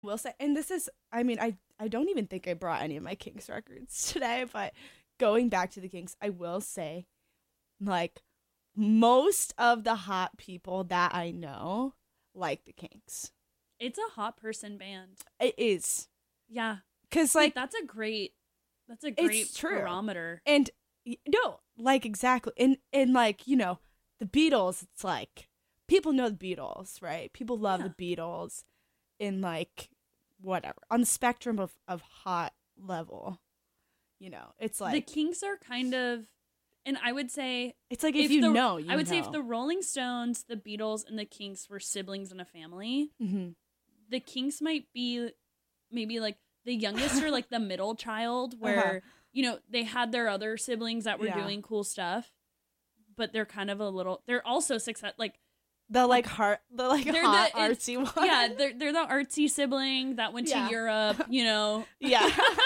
Will say, and this is, I mean, I don't even think I brought any of my Kinks records today, but going back to the Kinks, I will say, like, most of the hot people that I know like the Kinks. It's a hot person band. It is. Yeah. Because, like, that's a great true. barometer. And, no, like, exactly. And like, you know, the Beatles, it's like, people know the Beatles, right? People love the Beatles in, like, whatever. On the spectrum of hot level, you know, it's like. The Kinks are kind of, and I would say. It's like if you know, I would say if the Rolling Stones, the Beatles, and the Kinks were siblings in a family, the Kinks might be maybe like the youngest or like the middle child where, you know, they had their other siblings that were doing cool stuff, but they're kind of they're also success, like the like hot artsy one. Yeah, they're the artsy sibling that went to Europe, you know. Yeah.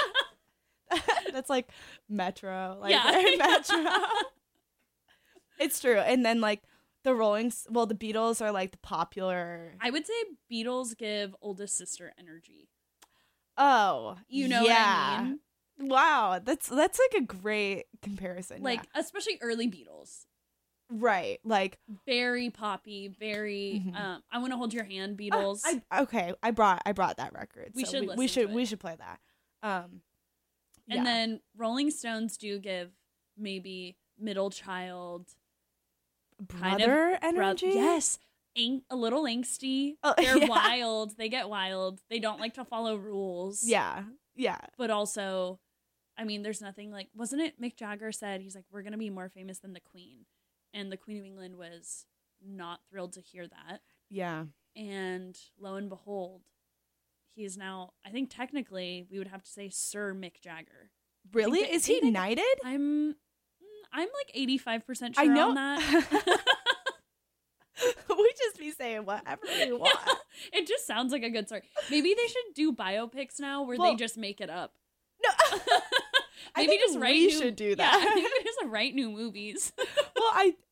That's like Metro. Like Metro. It's true. And then like the Beatles are like the popular. I would say Beatles give oldest sister energy. Oh, you know what I mean? Wow, that's like a great comparison. Like especially early Beatles. Right, like very poppy, very I Want to Hold Your Hand Beatles. I brought that record. We should play that. And then Rolling Stones do give maybe middle child brother energy. Yes. A little angsty. They're wild. They get wild. They don't like to follow rules. Yeah. But also, I mean, there's nothing like, wasn't it Mick Jagger said, he's like, we're going to be more famous than the Queen. And the Queen of England was not thrilled to hear that. Yeah. And lo and behold, he is now, I think technically we would have to say Sir Mick Jagger. Really? Is he knighted? I'm like 85% sure I know. on that. We just be saying whatever we want. Yeah, it just sounds like a good story. Maybe they should do biopics now where they just make it up. No. Maybe I think we should do that. Yeah, maybe just write new movies. Well,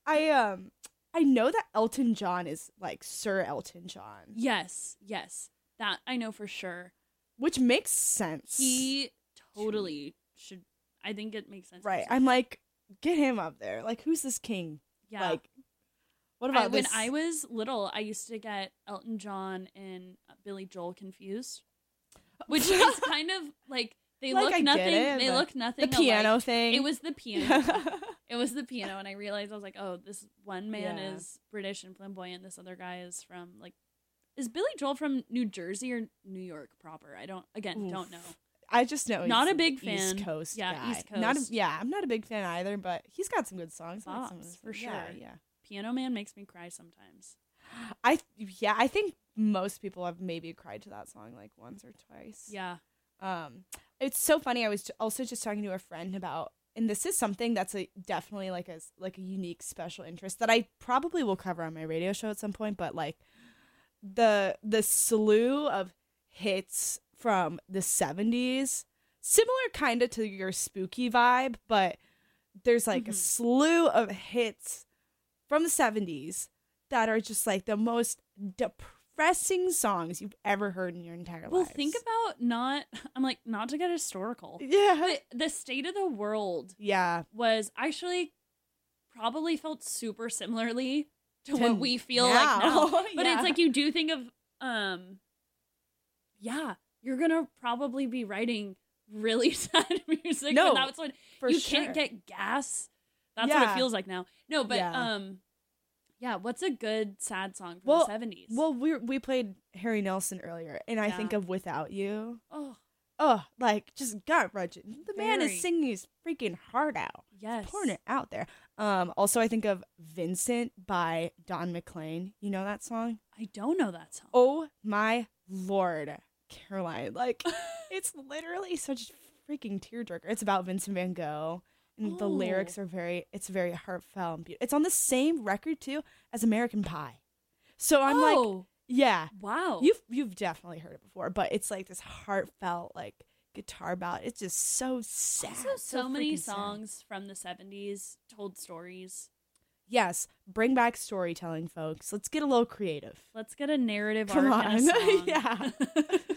I know that Elton John is like Sir Elton John. Yes. That I know for sure. Which makes sense. He totally should. I think it makes sense. Right. I'm like, get him up there. Like, who's this king? Yeah. Like, what about this? When I was little, I used to get Elton John and Billy Joel confused, which is kind of like they look nothing. They look nothing. The piano alike. thing. It was the piano. It was the piano, and I realized I was like, oh, this one man is British and flamboyant. This other guy is from like, is Billy Joel from New Jersey or New York proper? I don't know. I just know not a big fan. East Coast guy. East Coast. I'm not a big fan either, but he's got some good songs. For sure. Yeah. Piano Man makes me cry sometimes. I think most people have maybe cried to that song like once or twice. Yeah. It's so funny. I was also just talking to a friend about, and this is something that's definitely like a unique special interest that I probably will cover on my radio show at some point, but like the slew of hits from the 70s, similar kind of to your spooky vibe, but there's like a slew of hits from the 70s that are just like the most depressing songs you've ever heard in your entire life. Well, think about not to get historical. Yeah. But the state of the world was actually probably felt super similarly to what we feel like now. But it's like you do think of you're gonna probably be writing really sad music. No, that's when you can't get gas. That's what it feels like now. No, but what's a good sad song from the 70s? Well, we played Harry Nilsson earlier, and I think of Without You. Oh, like just gut-wrenching. The man is singing his freaking heart out. Yes. He's pouring it out there. Also, I think of Vincent by Don McLean. You know that song? I don't know that song. Oh my Lord, Caroline. Like, it's literally such a freaking tearjerker. It's about Vincent van Gogh. And the lyrics are very heartfelt and beautiful. It's on the same record, too, as American Pie. So I'm like, yeah. Wow. You've definitely heard it before, but it's like this heartfelt, like, guitar ballad. It's just so sad. Also, so many songs from the 70s told stories. Yes. Bring back storytelling, folks. Let's get a little creative. Let's get a narrative Come arc on. in a song. Yeah.